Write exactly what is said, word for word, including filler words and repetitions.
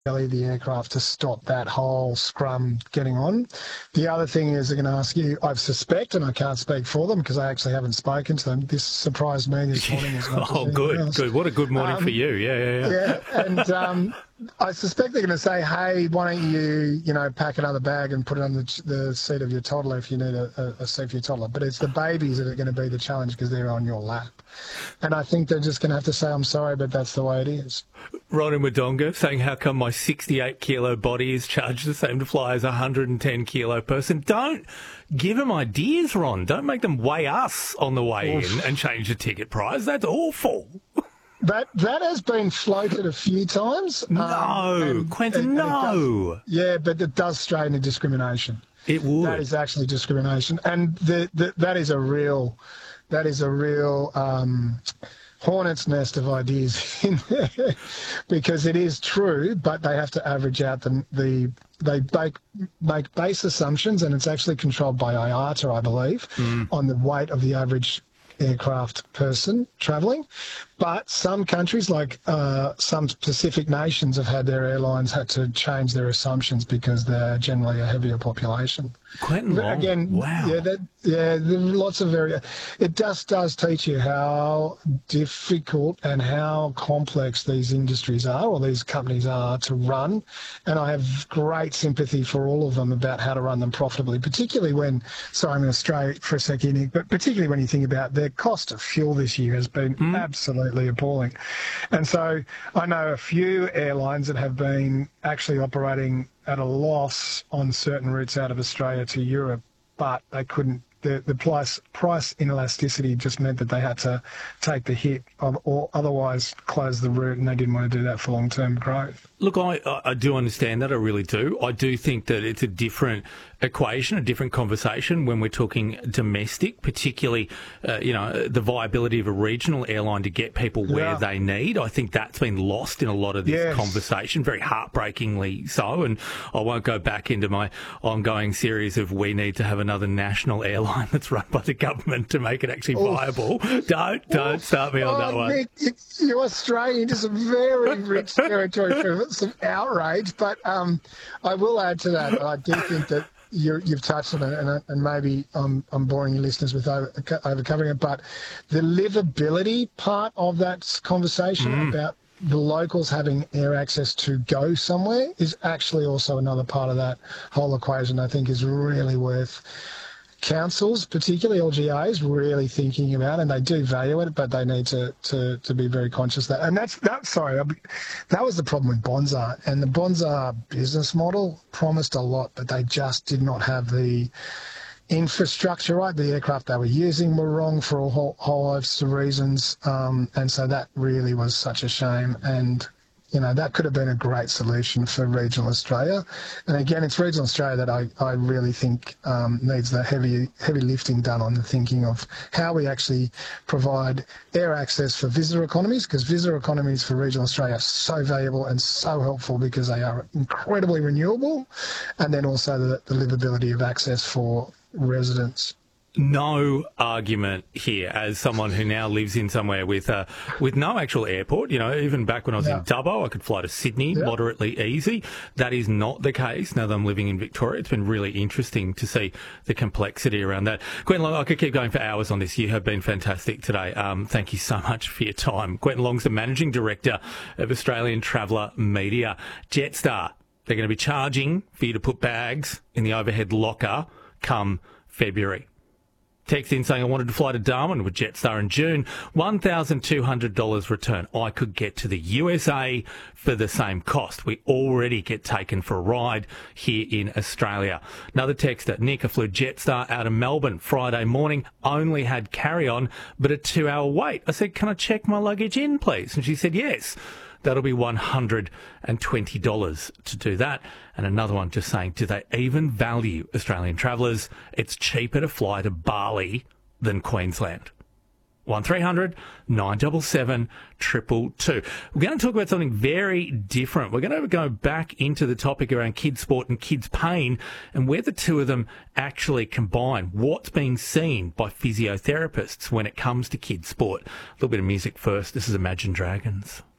belly of the aircraft to stop that whole scrum getting on. The other thing is they're going to ask you, I suspect, and I can't speak for them because I actually haven't spoken to them. This surprised me this morning as much Oh, as good, else. good. What a good morning um, for you. Yeah, yeah, yeah. Yeah, and um, I suspect they're going to say, hey, why don't you, you know, pack another bag and put it on the, the seat of your toddler if you need a, a, a seat for your toddler. But it's the babies that are going to be the challenge because they're on your lap. And I think they're just going to have to say, I'm sorry, but that's the way it is. Ron in Wodonga saying, how come my sixty-eight kilo body is charged the same to fly as a one hundred ten kilo person? Don't give them ideas, Ron. Don't make them weigh us on the way Oof. in and change the ticket price. That's awful. That that has been floated a few times. No, um, and, Quentin, and, and no. Does, yeah, but it does stray into discrimination. It would. That is actually discrimination. And the, the, that is a real, that is a real um, hornet's nest of ideas in there because it is true, but they have to average out the, the they make, make base assumptions, and it's actually controlled by I A T A, I believe, mm. on the weight of the average aircraft person travelling. But some countries, like uh, some specific nations, have had their airlines had to change their assumptions because they're generally a heavier population. Quentin Long. Again, wow. yeah, that, yeah, there are lots of very. It just does teach you how difficult and how complex these industries are, or these companies are, to run. And I have great sympathy for all of them about how to run them profitably, particularly when. Sorry, I'm going to stray for a second, Nick, but particularly when you think about their cost of fuel this year has been mm. absolutely appalling. And so I know a few airlines that have been actually operating at a loss on certain routes out of Australia to Europe, but they couldn't. The, the price, price inelasticity just meant that they had to take the hit of, or otherwise close the route, and they didn't want to do that for long-term growth. Look, I, I do understand that. I really do. I do think that it's a different equation, a different conversation when we're talking domestic, particularly, uh, you know, the viability of a regional airline to get people where yeah. they need. I think that's been lost in a lot of this yes. conversation, very heartbreakingly so. And I won't go back into my ongoing series of we need to have another national airline that's run by the government to make it actually Oof. viable. Don't, don't Oof. start me on oh, that one. Nick, you're Australian into some very rich territory for some outrage, but um, I will add to that. I do think that You're, you've touched on it, and, and maybe I'm, I'm boring your listeners with over, over covering it, but the livability part of that conversation mm. about the locals having air access to go somewhere is actually also another part of that whole equation I think is really worth councils, particularly L G As, really thinking about, and they do value it, but they need to to, to be very conscious of that. And that's that. Sorry, that was the problem with Bonza, and the Bonza business model promised a lot, but they just did not have the infrastructure right. The aircraft they were using were wrong for a whole, whole host of reasons, um, and so that really was such a shame. And you know, that could have been a great solution for regional Australia. And again, it's regional Australia that I, I really think um, needs the heavy heavy lifting done on the thinking of how we actually provide air access for visitor economies, because visitor economies for regional Australia are so valuable and so helpful because they are incredibly renewable, and then also the, the livability of access for residents. No argument here as someone who now lives in somewhere with uh, with no actual airport. You know, even back when I was yeah. in Dubbo, I could fly to Sydney yeah. moderately easy. That is not the case now that I'm living in Victoria. It's been really interesting to see the complexity around that. Quentin Long, I could keep going for hours on this. You have been fantastic today. Um, thank you so much for your time. Quentin Long's the Managing Director of Australian Traveller Media. Jetstar, they're going to be charging for you to put bags in the overhead locker come February. Text in saying I wanted to fly to Darwin with Jetstar in June. one thousand two hundred dollars return. I could get to the U S A for the same cost. We already get taken for a ride here in Australia. Another texter, Nick, I flew Jetstar out of Melbourne Friday morning, only had carry-on, but a two-hour wait. I said, can I check my luggage in, please? And she said, yes. That'll be one hundred twenty dollars to do that. And another one just saying, do they even value Australian travellers? It's cheaper to fly to Bali than Queensland. one three hundred nine seven seven two two two. We're going to talk about something very different. We're going to go back into the topic around kids sport and kids pain and where the two of them actually combine. What's being seen by physiotherapists when it comes to kids sport. A little bit of music first. This is Imagine Dragons.